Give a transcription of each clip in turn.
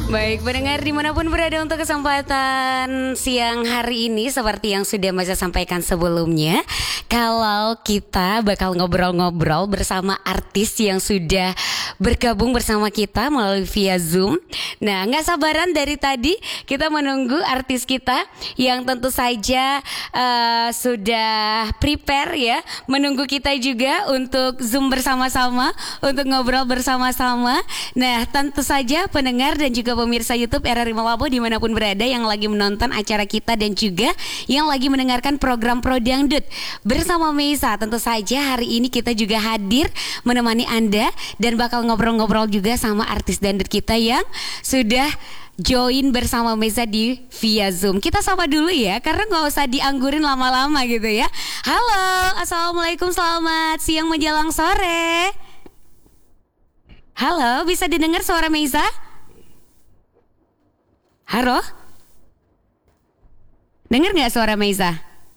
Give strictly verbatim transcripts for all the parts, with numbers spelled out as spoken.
Baik, pendengar dimanapun berada untuk kesempatan siang hari ini, seperti yang sudah Mas sampaikan sebelumnya, kalau kita bakal ngobrol-ngobrol bersama artis yang sudah bergabung bersama kita melalui via Zoom. Nah, gak sabaran dari tadi kita menunggu artis kita yang tentu saja uh, sudah prepare ya, menunggu kita juga untuk Zoom bersama-sama, untuk ngobrol bersama-sama. Nah, tentu saja pendengar dan juga pemirsa YouTube R R I Malabo dimanapun berada yang lagi menonton acara kita dan juga yang lagi mendengarkan program Pro Dangdut bersama Meiza. Tentu saja hari ini kita juga hadir menemani Anda dan bakal ngobrol-ngobrol juga sama artis dangdut kita yang sudah join bersama Meiza di via Zoom. Kita sapa dulu ya, karena gak usah dianggurin lama-lama gitu ya. Halo, Assalamualaikum, selamat siang menjelang sore. Halo, bisa didengar suara Meiza? Halo? Dengar gak suara Meiza?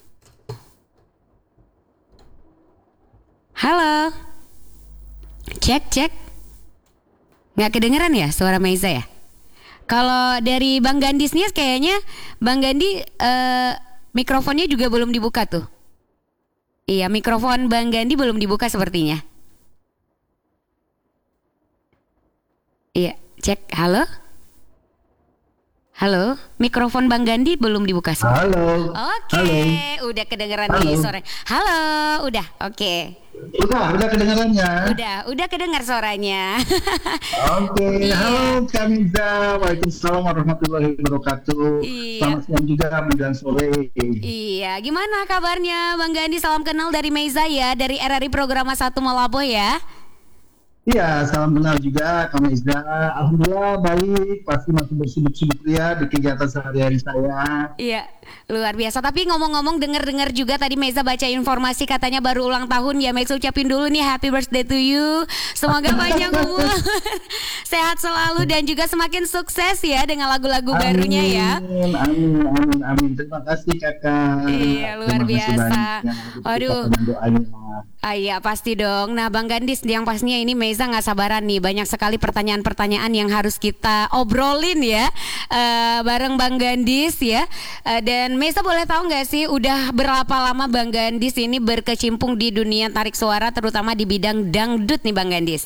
Halo? Cek, cek. Gak kedengeran ya suara Meiza ya? Kalau dari Bang Gandis nih kayaknya Bang Gandi uh, mikrofonnya juga belum dibuka tuh. Iya, mikrofon Bang Gandi belum dibuka sepertinya. Iya, cek. Halo? Halo, mikrofon Bang Gandi belum dibuka. Halo. Oke, Halo. udah kedengeran Halo. nih sore. Halo, udah, oke. Udah, udah kedengarannya. Udah, udah kedengar suaranya. Oke, Iya. halo Kak Meiza. Waalaikumsalam warahmatullahi wabarakatuh. Iya. Selamat siang juga menjelang sore. Iya, gimana kabarnya Bang Gandi? Salam kenal dari Meiza ya, dari R R I Programa satu Malabo ya. Iya, salam kenal juga Kak Meiza. Alhamdulillah baik, pasti masih bersibuk-sibuk ya di kegiatan sehari-hari saya. Iya, luar biasa. Tapi ngomong-ngomong, dengar-dengar juga tadi Meiza baca informasi katanya baru ulang tahun ya. Meiza ucapin dulu nih happy birthday to you. Semoga panjang umur, sehat selalu dan juga semakin sukses ya dengan lagu-lagu barunya ya. Amin, amin, amin, amin. Terima kasih kakak. Iya, luar Terima kasih biasa. banyak. Aduh. Kita doanya. Ah, iya pasti dong. Nah Bang Gandis, yang pastinya ini Meiza gak sabaran nih, banyak sekali pertanyaan-pertanyaan yang harus kita obrolin ya uh, bareng Bang Gandis ya. uh, Dan Meiza boleh tahu gak sih udah berapa lama Bang Gandis ini berkecimpung di dunia tarik suara, terutama di bidang dangdut nih Bang Gandis?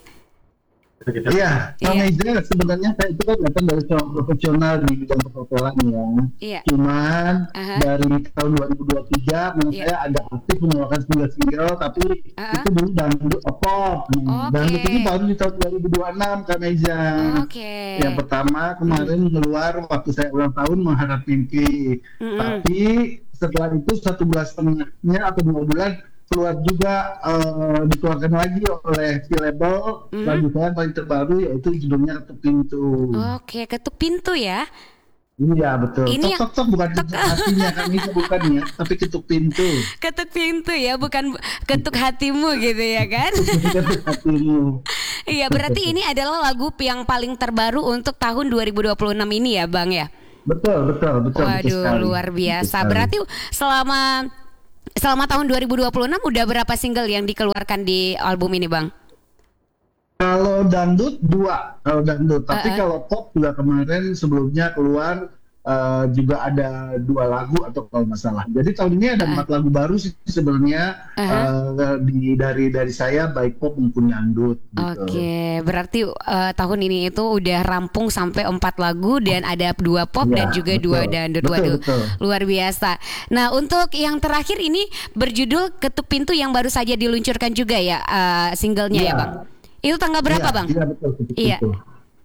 Iya, Kak Iya. Meiza sebenarnya saya itu kan datang dari seorang profesional di bidang perhotelan ya. Iya. Cuman Aha. dari tahun dua ribu dua puluh tiga menurut Iya. saya ada aktif mengeluarkan single-single, tapi Aha. itu dulu dangdut pop. Nah, Oke. Dangdut ini baru di tahun dua ribu dua puluh enam Kak Meiza. Oke. Yang pertama kemarin keluar waktu saya ulang tahun Mengharap Mimpi. Mm-mm. Tapi setelah itu satu bulan setengahnya atau dua bulan keluar juga eh, dikeluarkan lagi oleh si label Mhm. lagu saya yang paling terbaru yaitu judulnya Ketuk Pintu. Oke, ketuk pintu ya. Iya betul. Ini Tok yang- tok tok bukan ketuk hatinya kami bukan ya, tapi ketuk pintu. Ketuk pintu ya, bukan ketuk hatimu gitu ya kan. Ketuk hatimu. Iya, berarti ini adalah lagu yang paling terbaru untuk tahun dua ribu dua puluh enam ini ya Bang ya. Betul betul betul. betul Waduh, sekali. luar Betul biasa. sekali. Berarti selama selama tahun dua ribu dua puluh enam udah berapa single yang dikeluarkan di album ini Bang? Kalau dangdut dua, kalau dangdut. Tapi Uh-uh. kalau pop juga kemarin sebelumnya keluar uh, juga ada dua lagu atau kalau nggak salah. Jadi tahun ini ada empat lagu baru sih sebenarnya Uh-huh. uh, di dari dari saya baik pop maupun dangdut. Gitu. Oke, berarti uh, tahun ini itu udah rampung sampai empat lagu dan ada dua pop Ya, dan juga betul. dua dangdut. Betul, Waduh, betul. luar biasa. Nah, untuk yang terakhir ini berjudul Ketuk Pintu yang baru saja diluncurkan juga ya uh, singlenya ya Iya. Bang. Itu tanggal berapa Iya, Bang? Iya betul. Ketuk Iya. Pintu.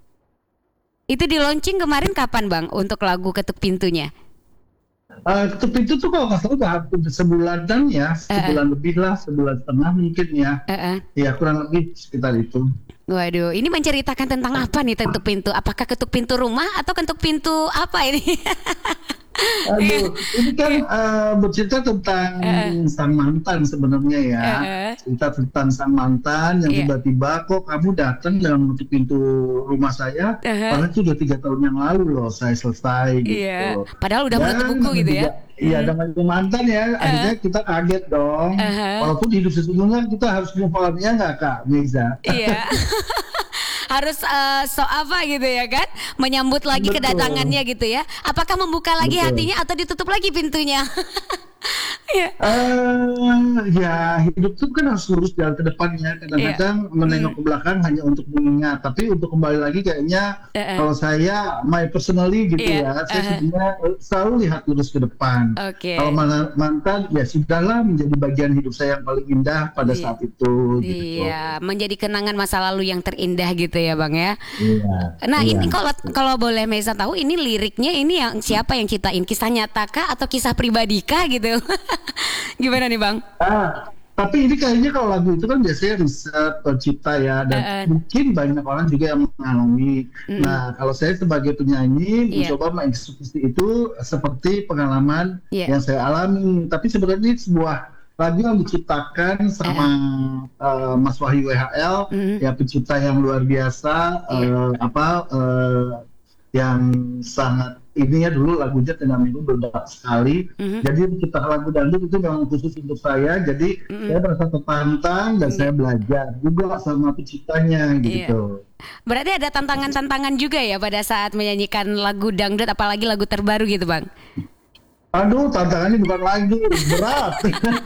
Itu di launching kemarin kapan Bang untuk lagu Ketuk Pintunya? Uh, Ketuk Pintu tuh kalau nggak salah udah hampir sebulanan ya, sebulan lebih lah, sebulan setengah mungkin ya. Uh-uh. Ya kurang lebih sekitar itu. Waduh, ini menceritakan tentang apa nih ketuk pintu? Apakah ketuk pintu rumah atau ketuk pintu apa ini? Aduh, ini kan eh, bercerita tentang Eh. sang mantan sebenarnya ya. Eh. Cerita tentang sang mantan yang Iya. tiba-tiba kok kamu datang dalam menutup pintu rumah saya. Eh. Padahal itu udah tiga tahun yang lalu loh saya selesai gitu. Iya, padahal udah menutup Dan buku gitu ya. juga- Iya, dengan mantan ya, akhirnya kita kaget dong. Eh. Walaupun hidup sesungguhnya kita harus move on, ya nggak Kak Meiza? Iya. harus uh, so apa gitu ya kan, menyambut lagi Betul. kedatangannya gitu ya. Apakah membuka lagi Betul. hatinya atau ditutup lagi pintunya? Iya. Eh, ya hidup tuh kan harus lurus jalan ke depannya. Kadang-kadang menengok ke belakang hanya untuk mengingat, tapi untuk kembali lagi kayaknya Uh-uh. kalau saya, my personally gitu Iya, ya, saya uh-huh. sebenarnya eh, selalu lihat lurus ke depan. Oke. Kalau mana- mantan ya sudahlah, menjadi bagian hidup saya yang paling indah pada Iya. saat itu. Gitu. Iya, menjadi kenangan masa lalu yang terindah gitu ya Bang ya. Iya. Nah iya. ini kalau kalau boleh Meza tahu, ini liriknya ini yang siapa yang ciptain? Kisah nyata kah atau kisah pribadi kah gitu? Gimana nih Bang? Ah, tapi ini kayaknya kalau lagu itu kan biasanya riset pencipta ya, dan Uh-uh. mungkin banyak orang juga yang mengalami. Mm-mm. Nah, kalau saya sebagai penyanyi Iya. mencoba mengeksekusi itu seperti pengalaman Iya. yang saya alami. Tapi sebenarnya ini sebuah lagu yang diciptakan sama uh, Mas Wahyu W H L, Mm-mm. ya pencipta yang luar biasa, Iya. uh, apa uh, yang sangat ini ya, dulu lagunya Tengah Minggu meledak sekali. Mhm. Jadi menciptakan lagu dangdut itu memang khusus untuk saya. Jadi Mm-mm. saya merasa tertantang dan saya belajar juga sama penciptanya gitu. Berarti ada tantangan-tantangan juga ya pada saat menyanyikan lagu dangdut, apalagi lagu terbaru gitu Bang? Aduh, tantangannya bukan lagi berat.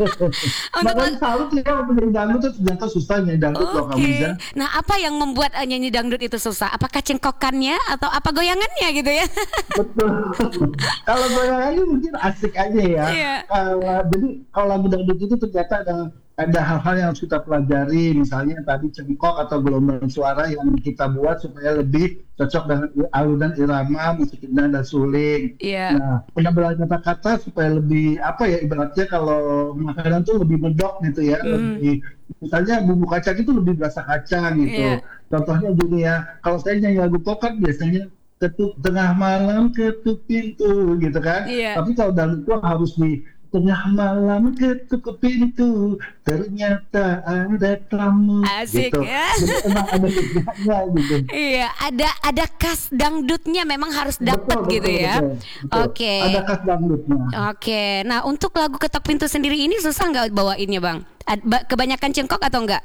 Makanya salut ya untuk nyanyi dangdut itu ternyata susah nyanyi dangdut loh Oke. kamu Miza. Nah apa yang membuat uh, nyanyi dangdut itu susah? Apakah cengkokannya atau apa goyangannya gitu ya? Betul. Kalau goyangannya mungkin asik aja ya. Iya. Kalau jadi kalau lagu dangdut itu ternyata ada ada hal-hal yang harus kita pelajari, misalnya tadi cengkok atau gelombang suara yang kita buat supaya lebih cocok dengan alunan irama, musik indang dan suling. Iya. Nah, penampilan kata-kata supaya lebih apa ya, ibaratnya kalau makanan tuh lebih medok gitu ya, Mm. lebih misalnya bumbu kacang itu lebih berasa kacang gitu. Iya. Contohnya gini ya, kalau saya nyanyi lagu pop kan biasanya ketuk tengah malam ketuk pintu gitu kan. Iya. Tapi kalau dangdut itu harus di tengah malam ketuk pintu ternyata ada tamu Asik gitu. ya. Jadi emang ada bedanya gitu. Iya, ada ada khas dangdutnya memang harus dapat Betul, gitu betul, ya. betul, betul. Oke. Ada khas dangdutnya. Oke. Nah, untuk lagu Ketok Pintu sendiri ini susah nggak bawainnya, Bang? Ad- ba- kebanyakan cengkok atau enggak?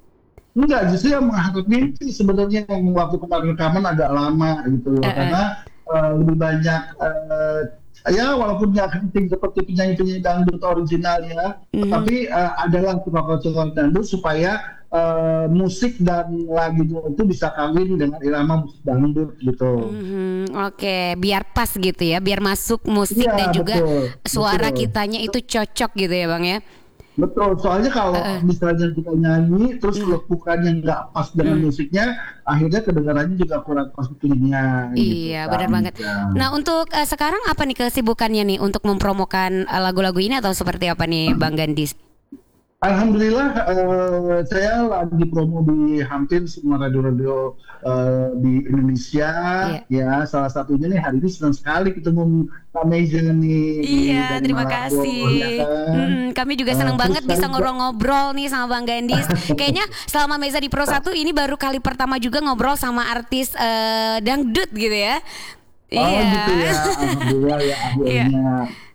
Enggak, justru yang menghasut mimpi sebenarnya yang waktu kemarin rekaman agak lama gitu loh. Uh-uh. Karena uh, lebih banyak uh, ya walaupun nggak penting seperti penyanyi-penyanyi dangdut original ya, Mhm. tapi uh, adalah tukang-tukang dangdut supaya uh, musik dan lagunya itu bisa kawin dengan irama musik dangdut gitu. Mhm, Oke, biar pas gitu ya, biar masuk musik Iya, dan juga betul, suara betul. kitanya itu cocok gitu ya, Bang ya. Betul, soalnya kalau Uh-uh. misalnya kita nyanyi terus Mm. lekukannya nggak pas dengan Mm. musiknya, akhirnya kedengarannya juga kurang pas di telinga. Iya, gitu benar kan. banget. Nah, untuk uh, sekarang apa nih kesibukannya nih untuk mempromokan uh, lagu-lagu ini atau seperti apa nih, Bang Gandis? Alhamdulillah, eh, saya lagi promo di hampir semua radio-radio eh, di Indonesia. Ya, salah satunya nih hari ini senang sekali ketemu Kak Meja nih. Iya, dari terima Manado, kasih. ya kan? Hmm, kami juga Eh, senang terus banget bisa saya juga- ngobrol-ngobrol nih sama Bang Gandis. Kayaknya selama Meza di Pro satu ini baru kali pertama juga ngobrol sama artis eh, dangdut gitu ya. Oh Iya. gitu ya, alhamdulillah ya akhirnya.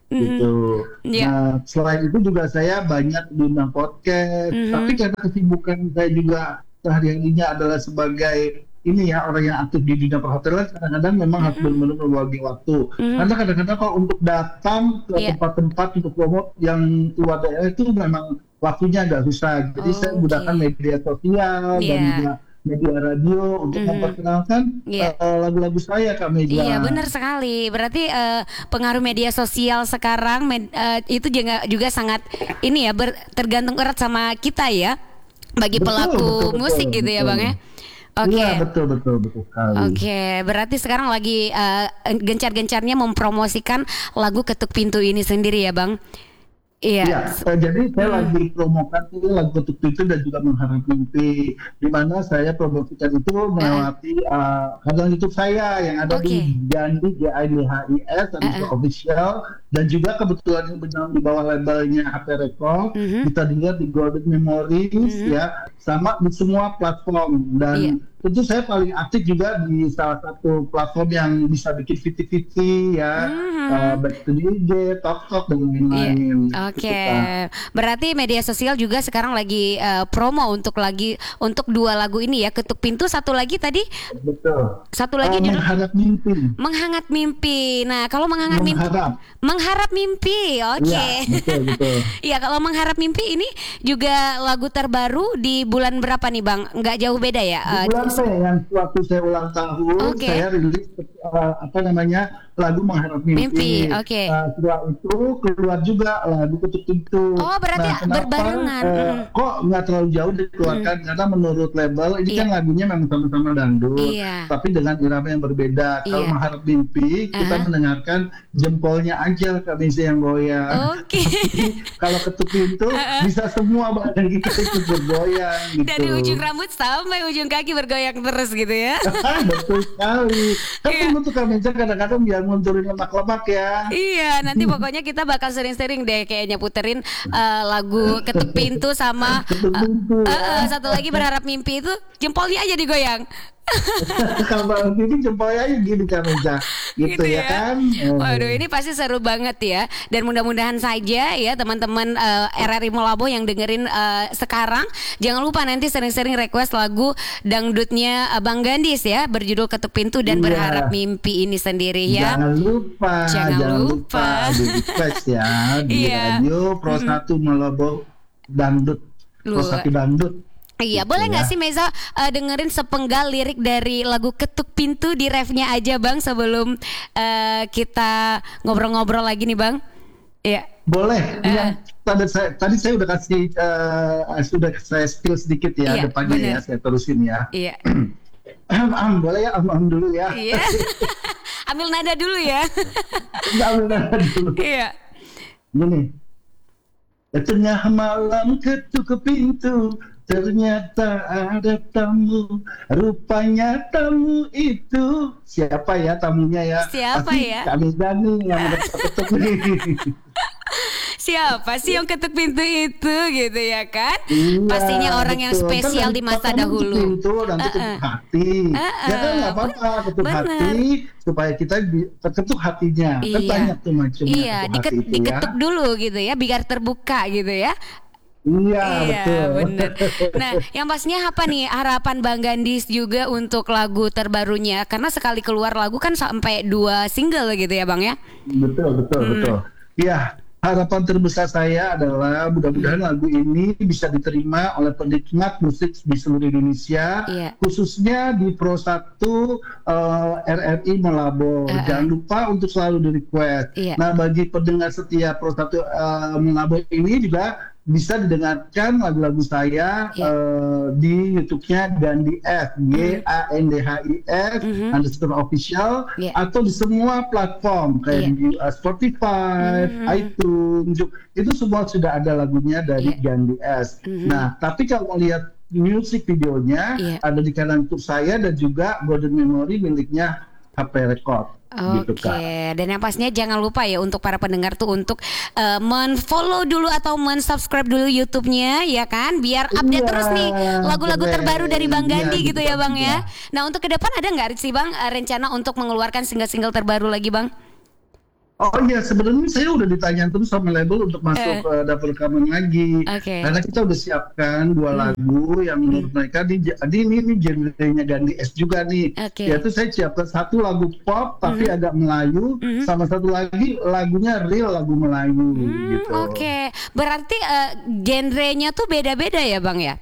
Gitu. Iya. Nah, selain itu juga saya banyak diundang podcast, Mhm. tapi karena kesibukan saya juga sehari-harinya adalah sebagai ini ya orang yang aktif di dunia perhotelan, kadang-kadang memang harus benar-benar membagi waktu. Mhm. Karena kadang-kadang kalau untuk datang ke Iya. tempat-tempat untuk promo yang keluar daerah itu memang waktunya agak susah. Jadi Oh, saya menggunakan oke. media sosial dan Iya. juga media radio untuk Mhm. memperkenalkan Iya. eh, lagu-lagu saya Kak Meja. Iya, benar sekali. Berarti eh, pengaruh media sosial sekarang med- eh, itu juga juga sangat ini ya, ber- tergantung erat sama kita ya, bagi Betul, pelaku betul, betul, musik gitu ya, betul. Bang ya. Oke. Iya, betul betul betul sekali. Oke, berarti sekarang lagi eh, gencar-gencarnya mempromosikan lagu Ketuk Pintu ini sendiri ya, Bang? Iya. Iya, eh, jadi saya Hmm. lagi promokan itu lagu Ketuk Pintu dan juga Mengharap Mimpi, di mana saya promosikan itu melewati eh, kanal YouTube saya yang ada Oke. di Gandhi G I D H I S dan Uh-uh. juga official, dan juga kebetulan yang benar di bawah labelnya H P Record, Mhm. bisa dilihat di Golden Memories Mhm. ya, sama di semua platform. Dan Iya. tentu saya paling aktif juga di salah satu platform yang bisa bikin V T V T ya, Mhm. uh, back to I G, Tok Tok dan lain-lain. Oke, Gitu, Kak. berarti media sosial juga sekarang lagi eh, promo untuk lagi untuk dua lagu ini ya, Ketuk Pintu, satu lagi tadi, Betul. satu lagi Uh, judul mengharap mimpi. Menghangat Mimpi. Nah, kalau menghangat mimpi, Mengharap. mengharap mimpi, oke. Ya, betul betul. Iya, kalau mengharap mimpi ini juga lagu terbaru di bulan berapa nih Bang? Nggak jauh beda ya? Di Eh, bulan Mei yang waktu saya ulang tahun, Oke. saya rilis uh, apa namanya lagu mengharap mimpi. Mimpi, oke. Uh, setelah itu keluar juga lagu Ketuk Pintu. Oh, berarti Nah, kenapa, berbarengan. uh, Mm. kok nggak terlalu jauh dikeluarkan? Karena menurut label ini Iya. kan lagunya memang sama-sama dangdut, Iya. tapi dengan irama yang berbeda. Kalau Iya. mengharap mimpi, kita Uh-huh. mendengarkan jempolnya aja Kak Misa yang goyang. Oke. Kalau Ketuk Pintu bisa semua badan kita ikut bergoyang gitu. Dari ujung rambut sampai ujung kaki bergoyang terus gitu ya. Betul sekali. Kan Iya. perlu tuh Kak Menca kadang-kadang biar ngunturin lemak-lemak ya. Iya, nanti pokoknya kita bakal sering-sering deh kayaknya puterin eh, lagu Ketuk Pintu sama Ketuk eh, Pintu, eh, ya. eh, satu lagi Berharap Mimpi itu jempolnya aja digoyang. Kalau ini jempolnya aja gini Kak Menca. Gitu, ya, kan. Oh. Waduh, ini pasti seru banget ya. Dan mudah-mudahan saja ya teman-teman eh, R R I Molabo yang dengerin eh, sekarang, jangan lupa nanti sering-sering request lagu dangdutnya eh, Bang Gandis ya, berjudul Ketuk Pintu dan Iya. Berharap Mimpi ini sendiri ya. Jangan lupa, Jangan jangan, lupa. lupa, di request ya di Iya. radio Pro satu Malabo Dangdut, Pro Lu- satu Dangdut. Iya, Gitu boleh nggak ya. sih Meza eh, dengerin sepenggal lirik dari lagu Ketuk Pintu di refnya aja Bang sebelum eh, kita ngobrol-ngobrol lagi nih Bang? Iya. Boleh. Eh. Yang tadi saya tadi saya udah kasih eh, sudah saya spill sedikit ya Iya, depannya bener. ya, saya terusin ya. Iya. Am, am, boleh ya, am, am dulu ya. Iya. Ambil nada dulu ya. Nggak, ambil nada dulu. Iya. Gini. Tengah malam ketuk ke pintu, ternyata ada tamu. Rupanya tamu itu siapa ya tamunya ya? Siapa Pasti ya? Kami Dani yang udah ketuk nih. Siapa sih yang ketuk pintu itu gitu ya kan? Iya, Pastinya orang yang betul. spesial Kan di masa pertama dahulu. ketuk pintu, nanti ketuk Uh-uh. hati. Uh-uh. Ya kan nggak apa-apa ketuk Bener. hati supaya kita di- terketuk hatinya. Kan Iya. banyak tuh macamnya Iya, ketuk diket- hati itu diketuk ya. dulu gitu ya, biar terbuka gitu ya. Iya, Iya, betul. bener. Nah, yang pastinya apa nih harapan Bang Gandis juga untuk lagu terbarunya? Karena sekali keluar lagu kan sampai dua single gitu ya Bang ya? Betul, betul, Hmm. betul. Ya, harapan terbesar saya adalah mudah-mudahan Hmm. lagu ini bisa diterima oleh penikmat musik di seluruh Indonesia, Iya. khususnya di Pro satu uh, R R I Malabo. Uh-uh. Jangan lupa untuk selalu di-request. Iya. Nah, bagi pendengar setia Pro satu uh, Malabo ini juga bisa didengarkan lagu-lagu saya Iya. uh, di YouTube-nya Gandhi F, G A N D H I S Mhm. underscore official, Iya. atau di semua platform kayak Iya. di uh, Spotify, Mhm. iTunes, itu semua sudah ada lagunya dari Iya. Gandhi S. Mhm. Nah, tapi kalau mau lihat music videonya Iya. ada di kanan YouTube saya dan juga Golden Memory miliknya H P Record. Gitu, Oke, Kak. dan yang pastinya jangan lupa ya untuk para pendengar tuh untuk eh, men-follow dulu atau men-subscribe dulu YouTube-nya ya kan, biar update Iya, terus nih lagu-lagu keren. terbaru dari Bang Iya, Gandhi gitu gitu, ya Bang iya. ya. Nah untuk ke depan ada nggak sih Bang eh, rencana untuk mengeluarkan single-single terbaru lagi Bang? Oh iya, sebenarnya saya udah ditanya terus sama label untuk masuk Eh. ke dapur rekaman lagi. Oke. Karena kita udah siapkan dua lagu yang menurut mereka di, di ini nih genrenya Gandhi S juga nih. Oke. Yaitu saya siapkan satu lagu pop tapi agak Melayu, Mhm. sama satu lagi lagunya real lagu Melayu Hmm, gitu. Oke, berarti eh, genrenya tuh beda-beda ya Bang ya?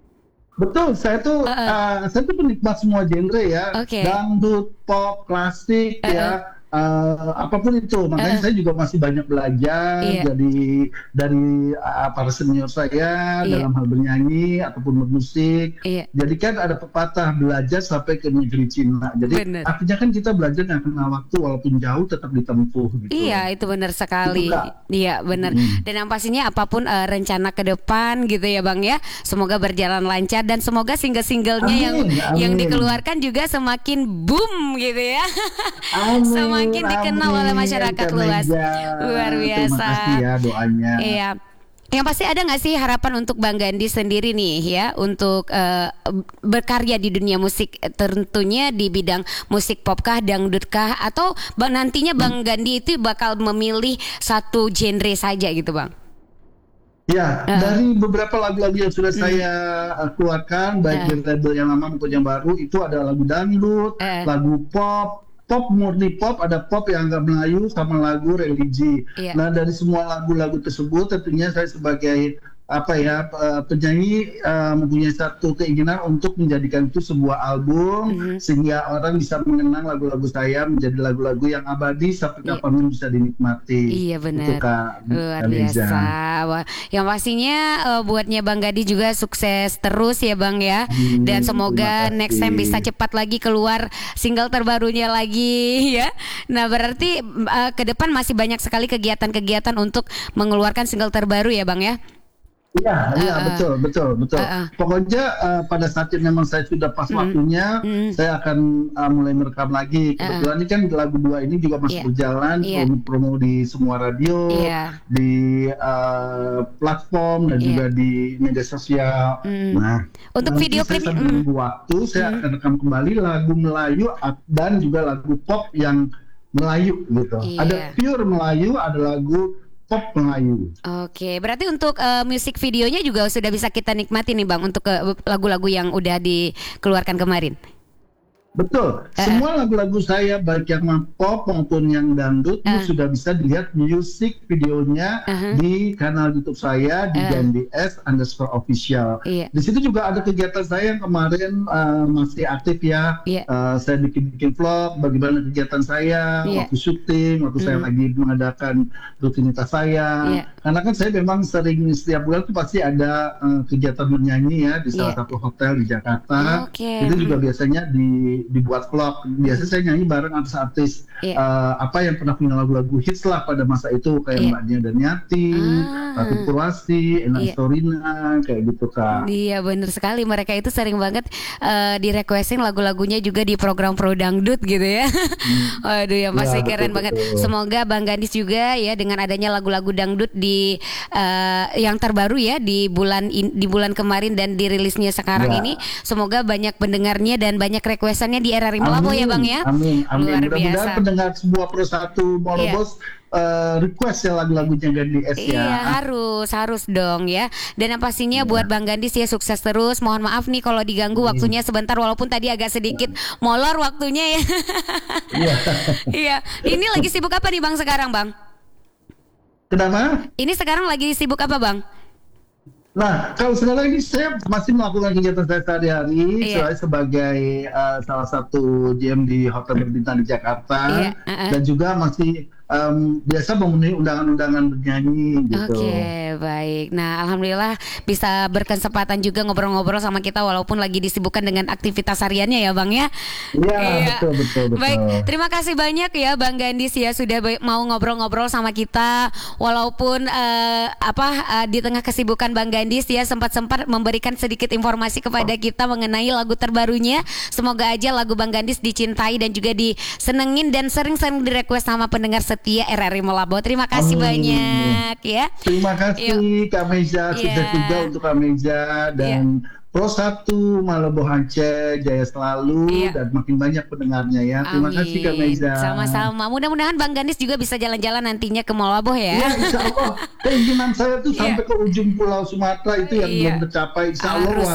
Betul, saya tuh Uh-uh. uh, saya tuh penikmat semua genre ya, Oke. dangdut, pop, klasik ya, uh, apapun itu. Makanya Uh-uh. saya juga masih banyak belajar Iya. dari dari uh, para senior saya Iya. dalam hal bernyanyi ataupun bermusik. Iya. Jadi kan ada pepatah belajar sampai ke negeri Cina. Jadi Bener. artinya kan kita belajar nggak kenal waktu walaupun jauh tetap ditempuh gitu. Iya itu benar sekali. Itu, Kak. Iya benar. Mm. Dan yang pastinya apapun eh, rencana ke depan gitu ya Bang ya, semoga berjalan lancar dan semoga single-singlenya yang Amin, yang amin. dikeluarkan juga semakin boom gitu ya. Amin, Semakin dikenal amin, oleh masyarakat Kak luas. Meja. Luar Terima biasa. kasih ya doanya. Iya. Yang pasti ada nggak sih harapan untuk Bang Gandhi sendiri nih ya untuk uh, berkarya di dunia musik, tentunya di bidang musik pop kah, dangdut kah, atau bang, nantinya Bang Gandhi itu bakal memilih satu genre saja gitu Bang? Ya, uh. dari beberapa lagu-lagu yang sudah hmm. saya uh, keluarkan, baik uh. dari label yang lama maupun yang baru, itu ada lagu dangdut, uh. lagu pop, pop murni pop, ada pop yang agak Melayu, sama lagu religi. Yeah. Nah, dari semua lagu-lagu tersebut, tentunya saya sebagai apa ya uh, penyanyi uh, mempunyai satu keinginan untuk menjadikan itu sebuah album, mm-hmm. sehingga orang bisa mengenang lagu-lagu saya menjadi lagu-lagu yang abadi sampai yeah. kapanpun bisa dinikmati. Iya benar, luar biasa. Wah, yang pastinya uh, buatnya Bang Gandhi juga sukses terus ya Bang ya, hmm, dan semoga next time bisa cepat lagi keluar single terbarunya lagi ya. Nah berarti uh, ke depan masih banyak sekali kegiatan-kegiatan untuk mengeluarkan single terbaru ya Bang ya. Iya, iya uh, betul, betul, betul. Uh, uh. Pokoknya uh, pada saat ini memang saya sudah pas mm, waktunya, mm. saya akan uh, mulai merekam lagi. Kebetulan uh, ini kan lagu dua ini juga masih yeah. berjalan, yeah. promo di semua radio, yeah. di uh, platform dan yeah. juga di media sosial. Mm. Nah, untuk video klip saya sambil menunggu mm. waktu, saya mm. akan rekam kembali lagu Melayu dan juga lagu pop yang Melayu gitu. Yeah. Ada pure Melayu, ada lagu pop Melayu. Oke, berarti untuk uh, musik videonya juga sudah bisa kita nikmati nih Bang untuk uh, lagu-lagu yang udah dikeluarkan kemarin. Betul, semua lagu-lagu saya baik yang pop maupun yang dangdut uh. itu sudah bisa dilihat musik videonya uh-huh. di kanal YouTube saya di uh. Gandhi S underscore official. Iya. Di situ juga ada kegiatan saya yang kemarin uh, masih aktif ya. Iya. Uh, saya bikin-bikin vlog bagaimana kegiatan saya iya. waktu syuting, waktu mm. saya lagi mengadakan rutinitas saya. Iya. Karena kan saya memang sering setiap bulan tuh pasti ada uh, kegiatan bernyanyi ya di salah iya. satu hotel di Jakarta. Okay. Itu juga biasanya di dibuat vlog. Biasanya saya nyanyi bareng artis-artis yeah. uh, apa yang pernah punya lagu-lagu hits lah pada masa itu kayak yeah. Mbak Nia Daniati, ah. Ratu Purwasi, Ena yeah. Storina, kayak gitu Kak. Iya bener sekali, mereka itu sering banget uh, di requesting lagu-lagunya juga di program Pro Dangdut gitu ya. Hmm. Waduh yang pasti ya, keren betul, banget. Betul. Semoga Bang Gandhi juga ya dengan adanya lagu-lagu dangdut di uh, yang terbaru ya di bulan in, di bulan kemarin dan dirilisnya sekarang ya. Ini, semoga banyak pendengarnya dan banyak requestannya di R R I Malabo ya Bang ya. Amin, amin. Luar Mudah-mudahan biasa. Pendengar sebuah persatu Malobos yeah. uh, request ya lagu-lagunya Gandhi S ya. Iya harus, harus dong ya. Dan yang pastinya yeah. buat Bang Gandhi ya sukses terus. Mohon maaf nih kalau diganggu yeah. waktunya sebentar walaupun tadi agak sedikit yeah. molor waktunya ya. Iya. Iya. Ini lagi sibuk apa nih Bang sekarang Bang? Kenapa? Ini sekarang lagi sibuk apa Bang? Nah, kalau sekarang ini saya masih melakukan kegiatan saya sehari-hari iya. saya sebagai uh, salah satu G M di hotel berbintang di Jakarta iya. uh-uh. dan juga masih um, biasa memenuhi undangan-undangan bernyanyi gitu. Oke, okay, baik. Nah, alhamdulillah bisa berkesempatan juga ngobrol-ngobrol sama kita walaupun lagi disibukkan dengan aktivitas hariannya ya, Bang ya. Iya, iya. betul betul betul. Baik, terima kasih banyak ya Bang Gandhi ya sudah mau ngobrol-ngobrol sama kita walaupun uh, apa uh, di tengah kesibukan Bang Gandhi ya sempat-sempat memberikan sedikit informasi kepada kita mengenai lagu terbarunya. Semoga aja lagu Bang Gandhi dicintai dan juga disenengin dan sering-sering di-request sama pendengar setia R R I Malabo. Terima kasih Amin. banyak ya. Terima kasih Yuk. Kak Meza, sukses yeah. juga untuk Kak Meza dan yeah. Pro satu Malabo Hance Jaya selalu yeah. dan makin banyak pendengarnya ya. Terima Amin. kasih Kak Meza. Sama-sama. Mudah-mudahan Bang Gandhi juga bisa jalan-jalan nantinya ke Malabo ya. Iya, insya Allah. Keinginan saya tuh yeah. sampai ke ujung Pulau Sumatera itu yang yeah. belum tercapai. Insya Allah.